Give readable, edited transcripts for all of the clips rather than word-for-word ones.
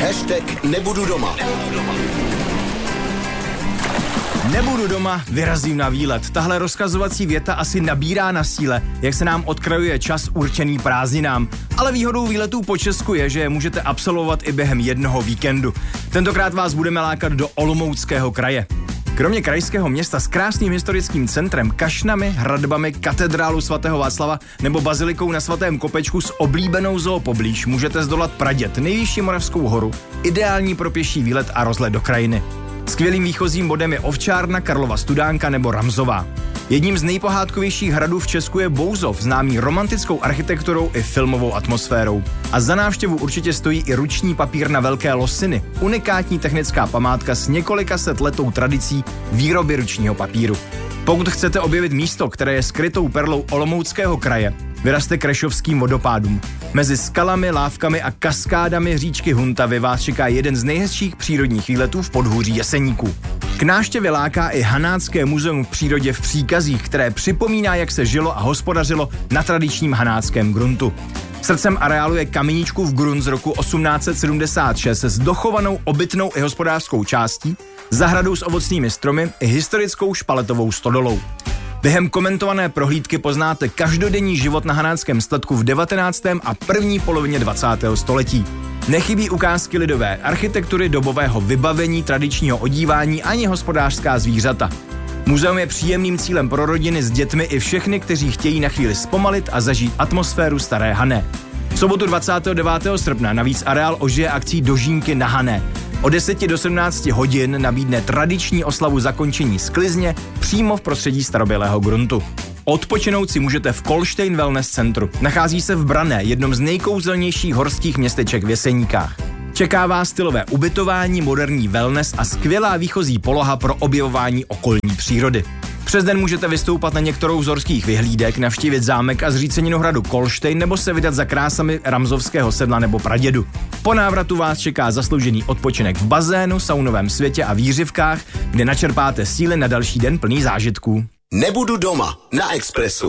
#nebudu doma. Nebudu doma, vyrazím na výlet. Tahle rozkazovací věta asi nabírá na síle, jak se nám odkrajuje čas určený prázdninám. Ale výhodou výletů po Česku je, že je můžete absolvovat i během jednoho víkendu. Tentokrát vás budeme lákat do Olomouckého kraje. Kromě krajského města s krásným historickým centrem, kašnami, hradbami, katedrálu svatého Václava nebo bazilikou na Svatém Kopečku s oblíbenou zoo poblíž, můžete zdolat Praděd, nejvyšší moravskou horu, ideální pro pěší výlet a rozlet do krajiny. Skvělým výchozím bodem je Ovčárna, Karlova Studánka nebo Ramzová. Jedním z nejpohádkovějších hradů v Česku je Bouzov, známý romantickou architekturou i filmovou atmosférou. A za návštěvu určitě stojí i ruční papírna Velké Losiny, unikátní technická památka s několika set letou tradicí výroby ručního papíru. Pokud chcete objevit místo, které je skrytou perlou Olomouckého kraje, vyrazte k Rešovským vodopádům. Mezi skalami, lávkami a kaskádami říčky Huntavy vás čeká jeden z nejhezčích přírodních výletů v podhůří Jeseníků. K návštěvě láká i Hanácké muzeum v přírodě v Příkazích, které připomíná, jak se žilo a hospodařilo na tradičním hanáckém gruntu. Srdcem areálu je Kameničkův grunt z roku 1876 s dochovanou obytnou i hospodářskou částí, zahradou s ovocnými stromy i historickou špaletovou stodolou. Během komentované prohlídky poznáte každodenní život na hanáckém statku v 19. a první polovině 20. století. Nechybí ukázky lidové architektury, dobového vybavení, tradičního odívání ani hospodářská zvířata. Muzeum je příjemným cílem pro rodiny s dětmi i všechny, kteří chtějí na chvíli zpomalit a zažít atmosféru Staré Hané. V sobotu 29. srpna navíc areál ožije akcí Dožínky na Hané. Od 10 do 17 hodin nabídne tradiční oslavu zakončení sklizně přímo v prostředí starobylého gruntu. Odpočinout si můžete v Kolštejn Wellness centru. Nachází se v Branné, jednom z nejkouzelnějších horských městeček v Jeseníkách. Čeká vás stylové ubytování, moderní wellness a skvělá výchozí poloha pro objevování okolní přírody. Přes den můžete vystoupat na některou z horských vyhlídek, navštívit zámek a zříceninu hradu Kolštejn nebo se vydat za krásami Ramzovského sedla nebo Pradědu. Po návratu vás čeká zasloužený odpočinek v bazénu, saunovém světě a výřivkách, kde načerpáte síly na další den plný zážitků. Nebudu doma na Expressu.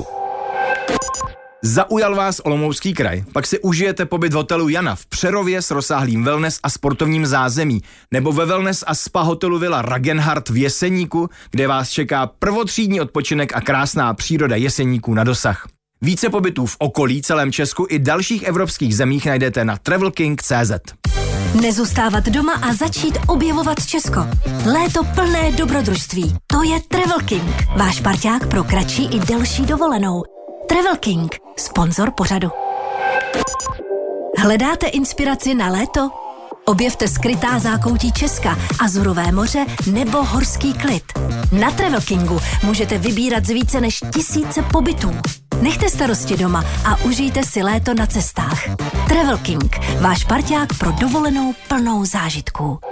Zaujal vás Olomoucký kraj? Pak si užijete pobyt v hotelu Jana v Přerově s rozsáhlým wellness a sportovním zázemí, nebo ve wellness a spa hotelu Villa Ragenhardt v Jeseníku, kde vás čeká prvotřídní odpočinek a krásná příroda Jeseníků na dosah. Více pobytů v okolí, celém Česku i dalších evropských zemích najdete na travelking.cz. Nezůstávat doma a začít objevovat Česko. Léto plné dobrodružství. To je Travel King, váš parťák pro kratší i delší dovolenou. Travel King, sponzor pořadu. Hledáte inspiraci na léto? Objevte skrytá zákoutí Česka, Azurové moře nebo horský klid. Na Travel Kingu můžete vybírat z více než 1000 pobytů. Nechte starosti doma a užijte si léto na cestách. Travel King, váš parťák pro dovolenou plnou zážitků.